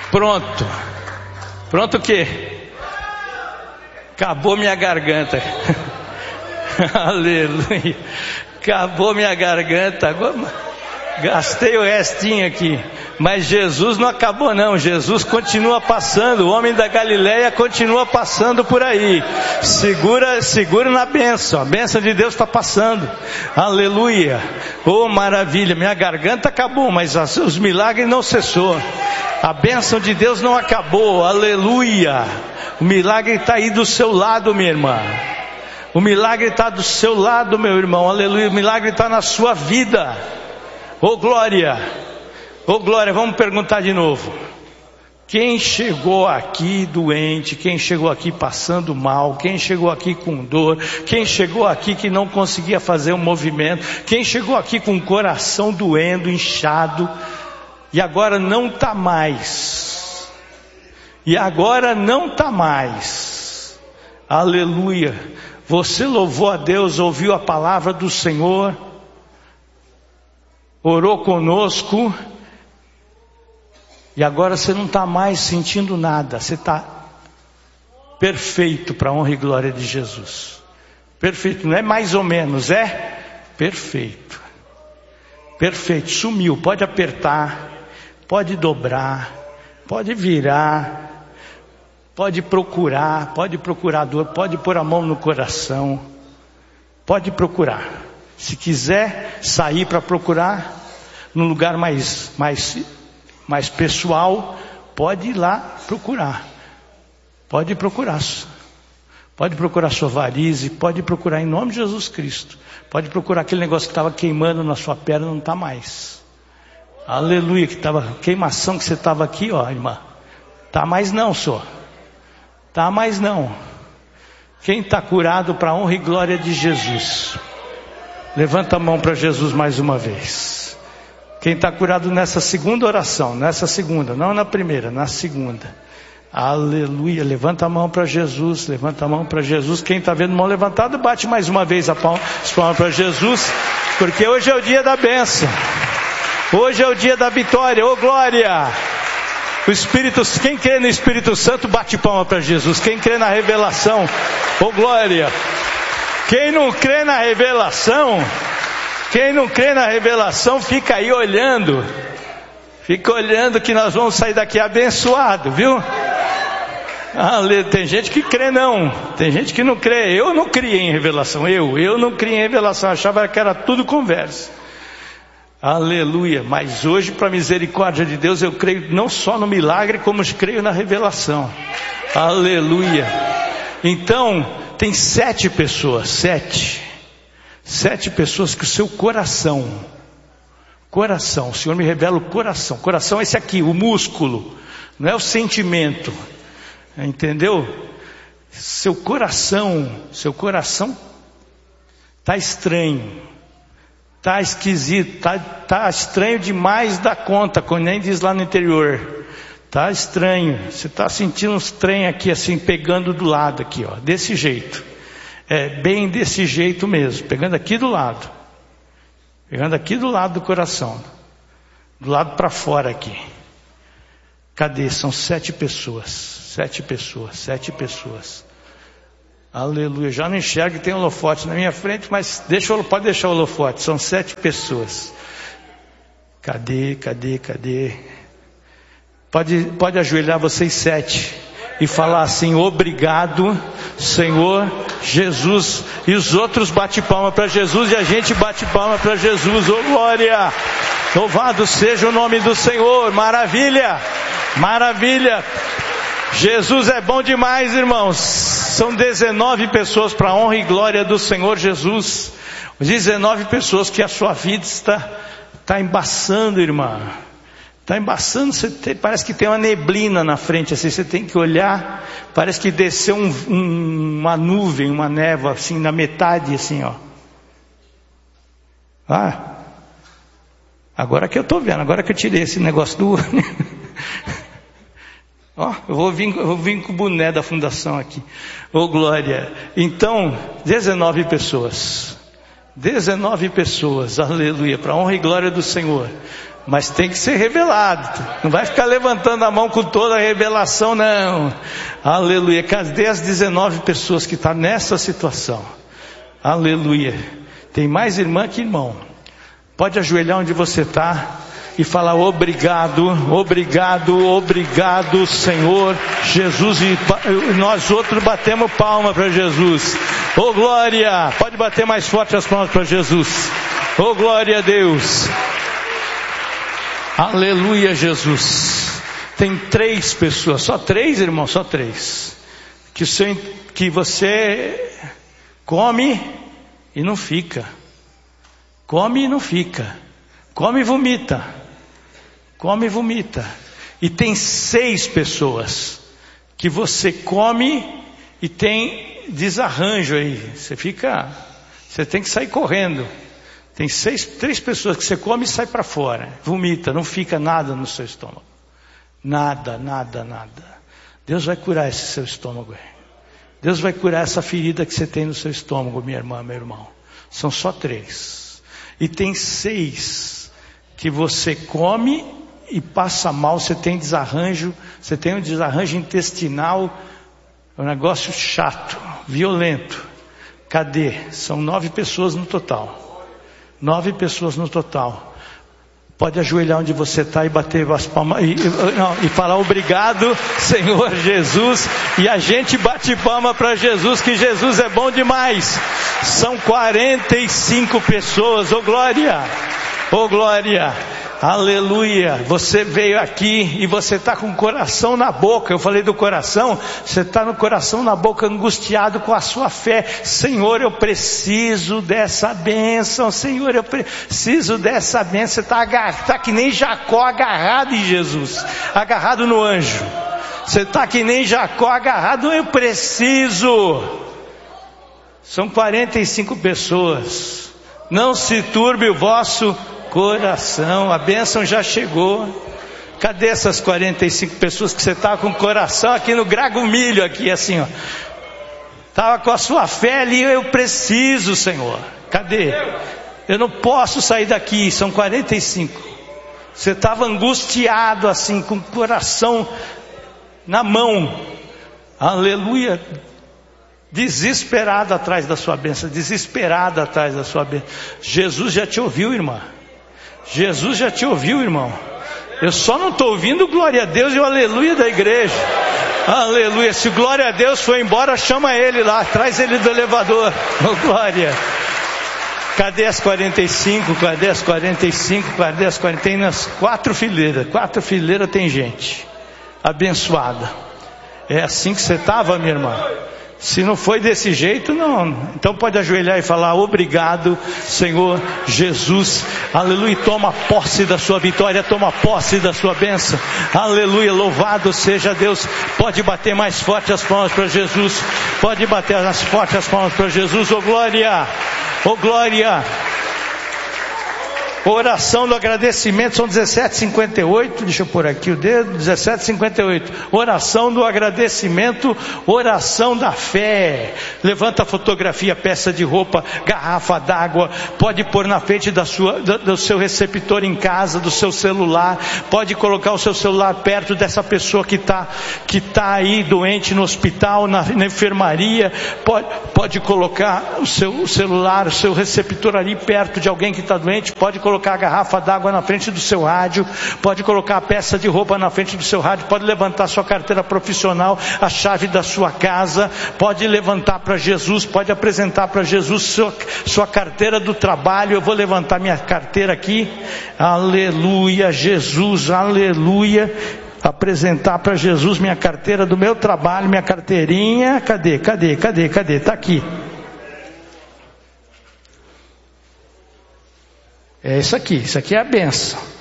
Pronto. Pronto o quê? Acabou minha garganta. Aleluia. Acabou minha garganta. Agora gastei o restinho aqui. Mas Jesus não acabou não. Jesus continua passando. O homem da Galileia continua passando por aí. Segura na bênção. A bênção de Deus está passando. Aleluia. Oh, maravilha. Minha garganta acabou, mas os milagres não cessou. A bênção de Deus não acabou. Aleluia. O milagre está aí do seu lado, minha irmã. O milagre está do seu lado, meu irmão. Aleluia. O milagre está na sua vida. Oh glória. Oh glória. Vamos perguntar de novo. Quem chegou aqui doente? Quem chegou aqui passando mal? Quem chegou aqui com dor? Quem chegou aqui que não conseguia fazer um movimento? Quem chegou aqui com o coração doendo, inchado? E agora não está mais. E agora não está mais. Aleluia. Você louvou a Deus, ouviu a palavra do Senhor, orou conosco, e agora você não está mais sentindo nada. Você está perfeito para a honra e glória de Jesus. Perfeito, não é mais ou menos, é perfeito. Perfeito, sumiu. Pode apertar, pode dobrar, pode virar, pode procurar dor, pode pôr a mão no coração, pode procurar. Se quiser sair para procurar num lugar mais pessoal, pode ir lá procurar. Pode procurar sua varize, pode procurar em nome de Jesus Cristo. Pode procurar aquele negócio que estava queimando na sua perna, não está mais. Aleluia, que estava queimação que você estava aqui, ó, irmã. Tá mais não, senhor. Tá mais não. Quem está curado para a honra e glória de Jesus? Levanta a mão para Jesus mais uma vez. Quem está curado nessa segunda oração, nessa segunda, não na primeira, na segunda. Aleluia, levanta a mão para Jesus, levanta a mão para Jesus. Quem está vendo mão levantada, bate mais uma vez as palmas para Jesus, porque hoje é o dia da bênção. Hoje é o dia da vitória, ô glória. Quem crê no Espírito Santo, bate palma para Jesus. Quem crê na revelação, ô glória. Quem não crê na revelação, fica aí olhando. Fica olhando que nós vamos sair daqui abençoado, viu? Tem gente que crê não, tem gente que não crê. Eu não criei em revelação, eu não criei em revelação, achava que era tudo conversa. Aleluia, mas hoje, para a misericórdia de Deus, eu creio não só no milagre, como creio na revelação. Aleluia. Então, tem 7 pessoas, 7 pessoas que o seu coração, o Senhor me revela o coração é esse aqui, o músculo, não é o sentimento, entendeu? Seu coração está estranho. Está esquisito, tá estranho demais da conta, como nem diz lá no interior. Está estranho, você está sentindo uns trem aqui assim, pegando do lado aqui, ó, desse jeito. Bem desse jeito mesmo, pegando aqui do lado do coração, do lado para fora aqui. Cadê? São 7 pessoas. Aleluia, já não enxergo que tem holofote na minha frente, mas pode deixar o holofote, são 7 pessoas. Cadê? Pode ajoelhar vocês 7 e falar assim: obrigado, Senhor Jesus. E os outros bate palma para Jesus, e a gente bate palma para Jesus. Oh glória, louvado seja o nome do Senhor. Maravilha. Jesus é bom demais, irmãos. São 19 pessoas para a honra e glória do Senhor Jesus. 19 pessoas que a sua vida está embaçando, irmã. Está embaçando, parece que tem uma neblina na frente, assim, você tem que olhar, parece que desceu uma nuvem, uma névoa, assim, na metade, assim, ó. Agora que eu estou vendo, agora que eu tirei esse negócio do... eu vou vir com o boné da fundação aqui. Oh glória. Então, 19 pessoas, aleluia, para a honra e glória do Senhor. Mas tem que ser revelado. Não vai ficar levantando a mão com toda a revelação, não. Aleluia. Cadê as 19 pessoas que estão nessa situação? Aleluia. Tem mais irmã que irmão. Pode ajoelhar onde você está e falar obrigado, obrigado, obrigado, Senhor Jesus. E nós outros batemos palma para Jesus. Oh glória. Pode bater mais forte as palmas para Jesus. Oh glória a Deus. Aleluia, Jesus. Tem 3 pessoas, só 3, irmão, só 3. Que você come e não fica. Come e não fica. Come e vomita. Come e vomita. E tem 6 pessoas que você come e tem desarranjo aí. Você tem que sair correndo. Tem 3 pessoas que você come e sai para fora. Vomita, não fica nada no seu estômago. Nada, nada, nada. Deus vai curar esse seu estômago aí. Deus vai curar essa ferida que você tem no seu estômago, minha irmã, meu irmão. São só 3. E tem 6 que você come e passa mal, você tem desarranjo, você tem um desarranjo intestinal, um negócio chato, violento. Cadê? São 9 pessoas no total. 9 pessoas no total. Pode ajoelhar onde você está e bater as palmas e falar obrigado, Senhor Jesus. E a gente bate palma para Jesus, que Jesus é bom demais. São 45 pessoas. Oh glória, oh glória. Aleluia. Você veio aqui e você está com o coração na boca. Eu falei do coração. Você está no coração na boca, angustiado com a sua fé. Senhor, eu preciso dessa bênção. Senhor, eu preciso dessa bênção. Você está que nem Jacó agarrado em Jesus, agarrado no anjo. Você está que nem Jacó agarrado. Eu preciso. São 45 pessoas. Não se turbe o vosso coração, a bênção já chegou. Cadê essas 45 pessoas que você está com o coração aqui no Grago Milho, aqui assim, ó. Estava com a sua fé ali, eu preciso, Senhor. Cadê? Eu não posso sair daqui, são 45. Você estava angustiado assim, com o coração na mão. Aleluia. Desesperado atrás da sua bênção, desesperado atrás da sua bênção. Jesus já te ouviu, irmã. Jesus já te ouviu, irmão. Eu só não estou ouvindo glória a Deus e o aleluia da igreja. Aleluia. Se glória a Deus foi embora, chama ele lá, traz ele do elevador. Oh, glória. Cadê as 45? Cadê as 45? Cadê as 40? Tem nas 4 fileiras. 4 fileiras tem gente abençoada. É assim que você estava, minha irmã? Se não foi desse jeito, não. Então pode ajoelhar e falar obrigado, Senhor Jesus. Aleluia. Toma posse da sua vitória, toma posse da sua bênção. Aleluia. Louvado seja Deus. Pode bater mais forte as palmas para Jesus. Pode bater mais forte as palmas para Jesus. Oh glória, oh glória. Oração do agradecimento, são 17:58, deixa eu pôr aqui o dedo, 17:58, oração do agradecimento, oração da fé. Levanta a fotografia, peça de roupa, garrafa d'água, pode pôr na frente do seu receptor em casa, do seu celular, pode colocar o seu celular perto dessa pessoa que tá aí doente no hospital, na enfermaria, pode colocar o seu celular, o seu receptor ali perto de alguém que está doente, pode colocar a garrafa d'água na frente do seu rádio, pode colocar a peça de roupa na frente do seu rádio, pode levantar sua carteira profissional, a chave da sua casa, pode levantar para Jesus, pode apresentar para Jesus sua carteira do trabalho. Eu vou levantar minha carteira aqui, aleluia, Jesus, aleluia. Apresentar para Jesus minha carteira do meu trabalho, minha carteirinha, cadê, está aqui. É isso aqui é a benção.